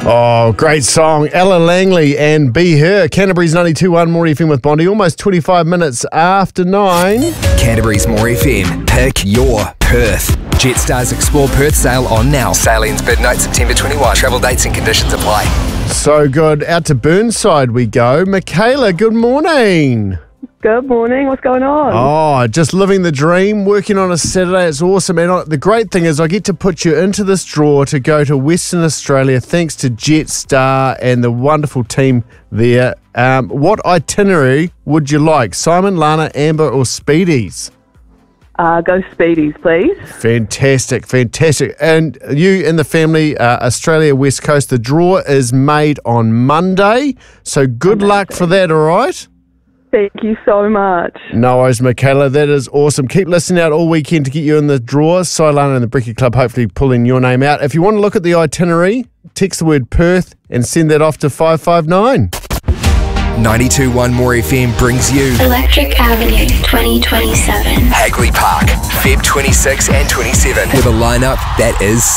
Oh, great song. Ella Langley and Be Her. Canterbury's 92.1 More FM with Bondi. Almost 25 minutes after 9. Canterbury's More FM. Pick your Perth. Jetstar's Explore Perth sale on now. Sale ends midnight September 21. Travel dates and conditions apply. So good. Out to Burnside we go. Michaela, good morning. Good morning. What's going on? Oh, just living the dream, working on a Saturday. It's awesome. And the great thing is I get to put you into this draw to go to Western Australia thanks to Jetstar and the wonderful team there. What itinerary would you like? Simon, Lana, Amber or Speedies? Go Speedies, please. Fantastic. And you and the family, Australia West Coast, the draw is made on Monday. So good luck for that, all right? Thank you so much. No worries, Michaela. That is awesome. Keep listening out all weekend to get you in the draw. Silana and the Bricky Club hopefully pulling your name out. If you want to look at the itinerary, text the word Perth and send that off to 559. 92.1 More FM brings you Electric Avenue 2027. Hagley Park, Feb 26 and 27, with a lineup that is